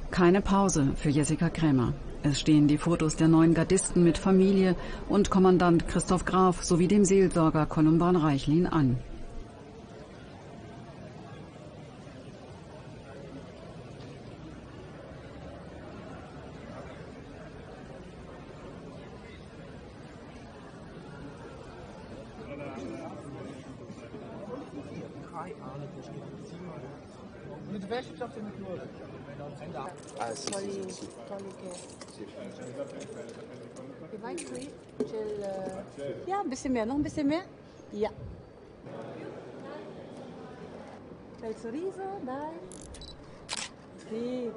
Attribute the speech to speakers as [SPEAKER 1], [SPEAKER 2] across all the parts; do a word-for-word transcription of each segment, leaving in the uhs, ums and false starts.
[SPEAKER 1] Keine Pause für Jessica Krämer. Es stehen die Fotos der neuen Gardisten mit Familie und Kommandant Christoph Graf sowie dem Seelsorger Columban Reichlin an.
[SPEAKER 2] Ah, sì, sì, sì, sì.
[SPEAKER 3] Wie weit qui? C'è il... Ja, ein bisschen mehr, noch ein bisschen mehr? Ja. Bel sorriso, dai. Sì.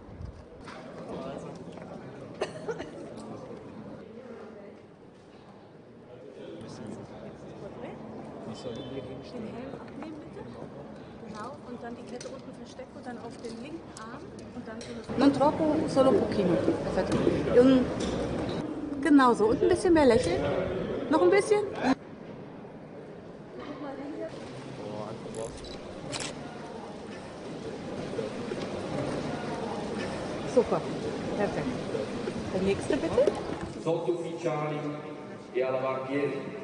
[SPEAKER 3] Den Helm abnehmen bitte. Genau, und dann die Kette unten verstecken und dann auf den linken Arm und dann so eine... Non troppo, solo pochino. Perfetto. Und genau so. Und ein bisschen mehr lächeln. Noch ein bisschen. Super. Perfekt. Der nächste bitte.
[SPEAKER 4] Sottufficiali e all'avantieri.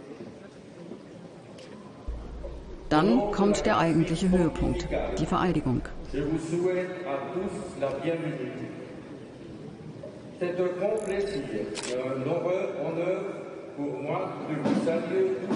[SPEAKER 1] Dann kommt der eigentliche Höhepunkt, die Vereidigung.
[SPEAKER 4] Je vous souhaite à tous la bienvenue. C'est un grand plaisir et un honneur pour moi de vous saluer.